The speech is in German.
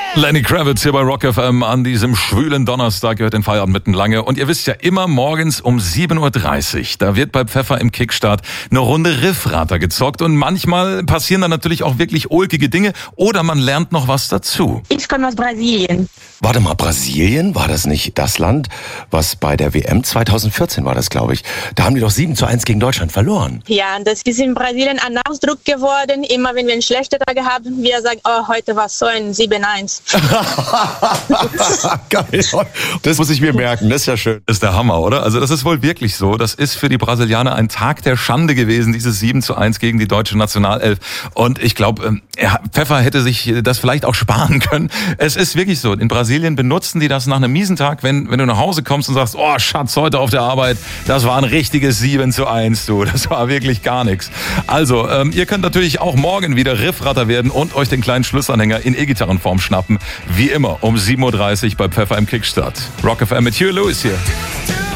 Lenny Kravitz hier bei Rock FM an diesem schwülen Donnerstag, gehört den Feierabend mitten lange. Und ihr wisst ja, immer morgens um 7.30 Uhr, da wird bei Pfeffer im Kickstart eine Runde Riffrater gezockt. Und manchmal passieren dann natürlich auch wirklich ulkige Dinge oder man lernt noch was dazu. Ich komme aus Brasilien. Warte mal, Brasilien? War das nicht das Land, was bei der WM 2014 war das, glaube ich? Da haben die doch 7:1 gegen Deutschland verloren. Ja, das ist in Brasilien ein Ausdruck geworden. Immer wenn wir einen schlechten Tag haben, wir sagen, oh, heute war so ein 7:1. Geil. Das muss ich mir merken, das ist ja schön. Das ist der Hammer, oder? Also das ist wohl wirklich so. Das ist für die Brasilianer ein Tag der Schande gewesen, dieses 7:1 gegen die deutsche Nationalelf. Und ich glaube, Pfeffer hätte sich das vielleicht auch sparen können. Es ist wirklich so, in Brasilien benutzen die das nach einem miesen Tag, wenn du nach Hause kommst und sagst, oh Schatz, heute auf der Arbeit, das war ein richtiges 7:1, du. Das war wirklich gar nichts. Also, ihr könnt natürlich auch morgen wieder Riffratter werden und euch den kleinen Schlussanhänger in E-Gitarrenform schnappen. Wie immer um 7.30 Uhr bei Pfeffer im Kickstart. Rock FM mit Hugh Lewis hier.